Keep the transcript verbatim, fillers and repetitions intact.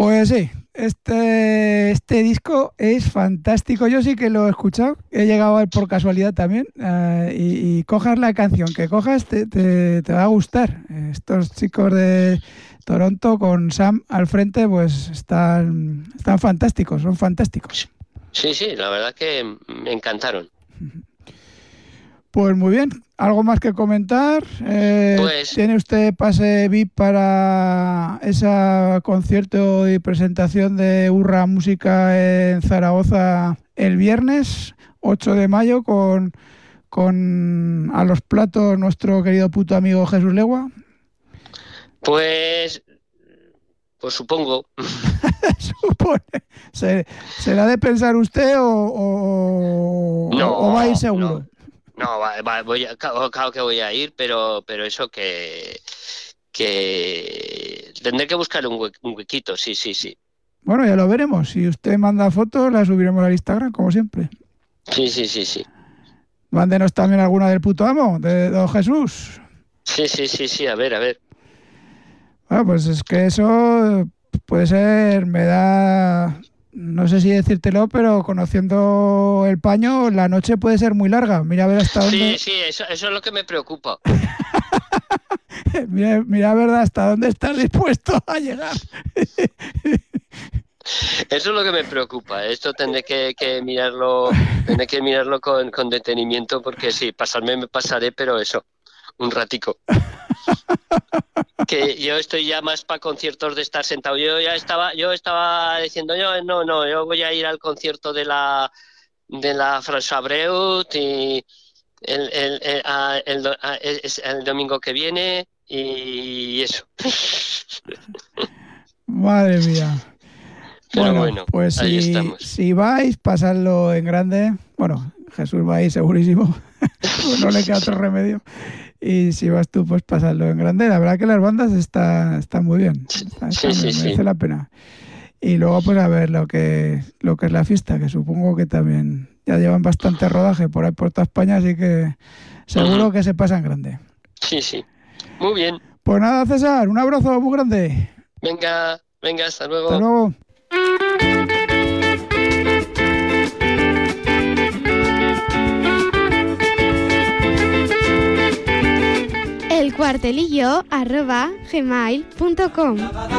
Pues sí, este, este disco es fantástico. Yo sí que lo he escuchado, he llegado a él por casualidad también. Uh, y, y cojas la canción que cojas, te, te, te va a gustar. Estos chicos de Toronto con Sam al frente, pues están, están fantásticos, son fantásticos. Sí, sí, la verdad que me encantaron. Pues muy bien, ¿algo más que comentar? Eh, pues... ¿Tiene usted pase V I P para ese concierto y presentación de Urra Música en Zaragoza el viernes ocho de mayo con, con a los platos nuestro querido puto amigo Jesús Legua? Pues... Pues supongo. Supone. ¿Será de pensar usted o, o, no, o va a ir seguro? No, no va, va, voy a, claro, claro que voy a ir, pero, pero eso que, que tendré que buscar un, hue, un huequito, sí, sí, sí. Bueno, ya lo veremos. Si usted manda fotos, las subiremos al Instagram, como siempre. Sí, sí, sí, sí. Mándenos también alguna del puto amo, de Don Jesús. Sí, sí, sí, sí, a ver, a ver. Bueno, pues es que eso puede ser, me da, no sé si decírtelo, pero conociendo el paño, la noche puede ser muy larga. Mira a ver hasta dónde... Sí, sí, eso, eso es lo que me preocupa. mira, mira a ver hasta dónde estás dispuesto a llegar. Eso es lo que me preocupa. Esto tendré que, que mirarlo, tendré que mirarlo con, con detenimiento, porque sí, pasarme me pasaré, pero eso, un ratico. Que yo estoy ya más para conciertos de estar sentado. Yo ya estaba, yo estaba diciendo, yo no, no, yo voy a ir al concierto de la de la François Breut y el, el, el, el, el, el domingo que viene y eso. Madre mía. Pero bueno, bueno, pues ahí si, estamos. si vais, pasadlo en grande. Bueno, Jesús va a ir segurísimo. Pues no le queda otro remedio. Y si vas tú, pues pasadlo en grande. La verdad que las bandas están está muy bien. Está, está sí, bien, sí, merece sí. la pena. Y luego pues a ver lo que lo que es la fiesta, que supongo que también ya llevan bastante rodaje por ahí por toda España, así que seguro uh-huh. que se pasa en grande. Sí, sí. Muy bien. Pues nada, César, un abrazo muy grande. Venga, venga, hasta luego. Hasta luego. El cuartelillo arroba gmail punto com